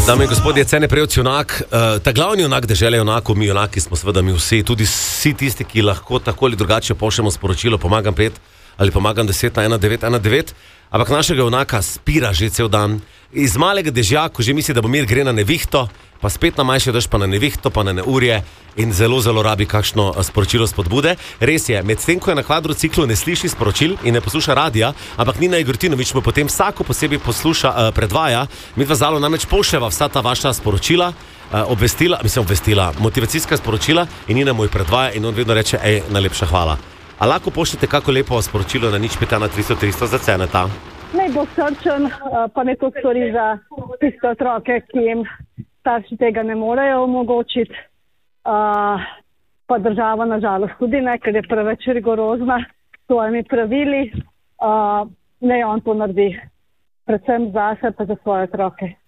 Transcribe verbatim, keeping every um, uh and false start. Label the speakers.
Speaker 1: Dame in gospodje, cene prejevci junak, uh, ta glavni junak dežele junakov, mi junaki smo seveda mi vsi, tudi vsi tisti, ki lahko tako ali drugače pošljemo sporočilo, pomagam pet ali pomagam deset na ena devet ena devet, ampak našega junaka spira že cel dan. Iz malega dežja, ko že misli, da bo mir, gre na nevihto, pa spet na manjši dež, pa na nevihto, pa na neurje in zelo, zelo rabi kakšno sporočilo spodbude. Res je, medtem ko je na kvadrociklu, ne sliši sporočil in ne posluša radia, ampak Nina Jegortinović mu potem vsako posebej posluša, uh, predvaja. Mi dva zalo namreč pošljeva vsa ta vaša sporočila, uh, obvestila, mislim obvestila, motivacijska sporočila in Nina mu jih predvaja in on vedno reče, ej, najlepša hvala. A lahko pošljete kako lepo sporočilo na nič pet ena tristo tristo za ceneta?
Speaker 2: Naj bo srčen, pa ne to stori za tiste otroke, ki jim starši tega ne morejo omogočiti. Uh, pa država nažalost tudi ne, ker je preveč rigorozna s svojimi pravili. Uh, naj on to naredi, predvsem zase pa za svoje otroke.